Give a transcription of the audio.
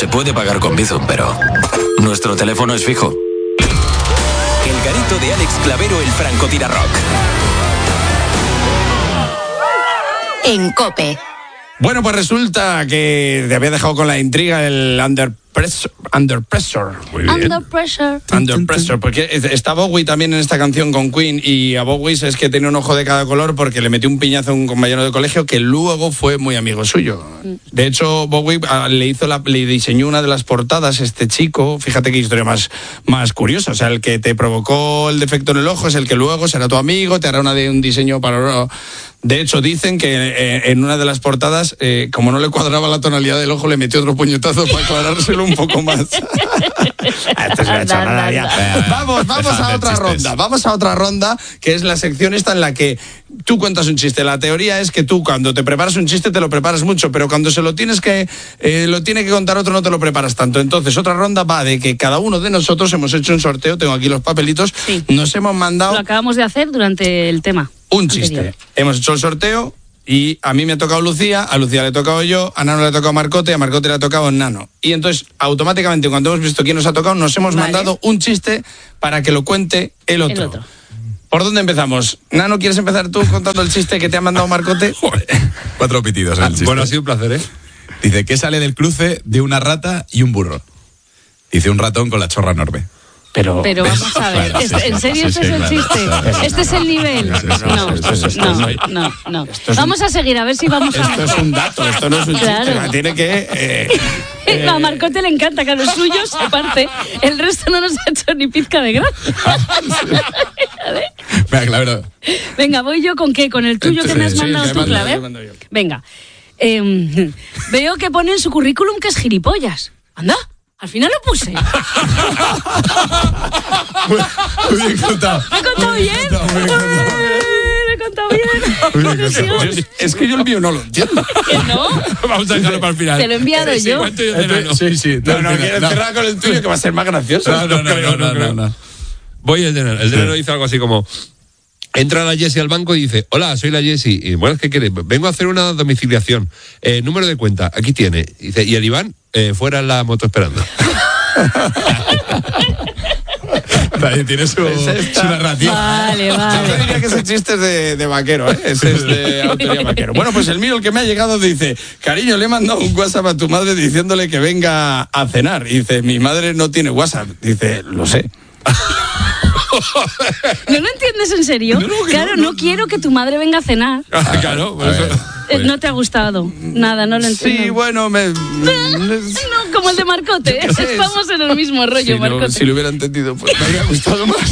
Se puede pagar con Bizum, pero nuestro teléfono es fijo. El garito de Alex Clavero, el francotirarrock. En COPE. Bueno, pues resulta que te había dejado con la intriga el Under Pressure. Muy bien. Under Pressure, porque está Bowie también en esta canción con Queen, y a Bowie es que tiene un ojo de cada color porque le metió un piñazo a un compañero de colegio que luego fue muy amigo suyo. De hecho, Bowie le diseñó una de las portadas, este chico. Fíjate qué historia más curiosa. O sea, el que te provocó el defecto en el ojo es el que luego será tu amigo, te hará un diseño para... De hecho, dicen que en una de las portadas, como no le cuadraba la tonalidad del ojo, le metió otro puñetazo para aclarárselo un poco más. Esto es una chorrada ya. Vamos a otra ronda. Vamos a otra ronda, que es la sección esta en la que tú cuentas un chiste. La teoría es que tú, cuando te preparas un chiste, te lo preparas mucho, pero cuando lo tiene que contar otro, no te lo preparas tanto. Entonces, otra ronda va de que cada uno de nosotros hemos hecho un sorteo. Tengo aquí los papelitos. Sí. Nos hemos mandado... Lo acabamos de hacer durante el tema. Un chiste. Anterior. Hemos hecho el sorteo y a mí me ha tocado Lucía, a Lucía le he tocado yo, a Nano le ha tocado Marcote, a Marcote le ha tocado Nano. Y entonces, automáticamente, cuando hemos visto quién nos ha tocado, nos hemos mandado un chiste para que lo cuente el otro. ¿Por dónde empezamos? Nano, ¿quieres empezar tú contando el chiste que te ha mandado Marcote? 4 pitidos en el chiste. Bueno, ha sido un placer, ¿eh? Dice, ¿qué sale del cruce de una rata y un burro? Dice, un ratón con la chorra enorme. Pero vamos a ver, ¿en serio este es el chiste? ¿Este es el nivel? No. Vamos a seguir, a ver si vamos a... Esto es un dato, esto no es un chiste. Tiene que... A Marcote le encanta que a los suyos se parte. El resto no nos ha hecho ni pizca de gracia. Venga, claro. Venga, ¿voy yo con qué? ¿Con el tuyo que me has mandado tú, Claver? Venga. Veo que pone en su currículum que es gilipollas. Anda. Al final lo puse. Muy bien contado. ¿Me he contado bien? ¿Me he contado bien? Es que yo el mío no lo entiendo. ¿Que no? Vamos a dejarlo para el final. Te lo he enviado yo. Sí. No, quieres cerrar con el tuyo que va a ser más gracioso. No. Voy el de Nano. El de Nano dice algo así como... Entra la Jessie al banco y dice, hola, soy la Jessie. Y bueno, ¿qué quieres? Vengo a hacer una domiciliación. Número de cuenta, aquí tiene. Dice, y el Iván, fuera en la moto esperando. Tiene su narrativa. Vale. Yo diría que ese chiste es de vaquero, ¿eh? Ese es de autoría vaquero. Bueno, pues el mío, el que me ha llegado, dice, cariño, le he mandado un WhatsApp a tu madre diciéndole que venga a cenar. Y dice, mi madre no tiene WhatsApp. Dice, lo sé. ¿No lo entiendes en serio? No quiero que tu madre venga a cenar. Claro. ¿No te ha gustado? Nada, no lo entiendo. Sí, bueno, No, como el de Marcote. Estamos en el mismo rollo, Marcote. Si lo hubiera entendido, pues me habría gustado más.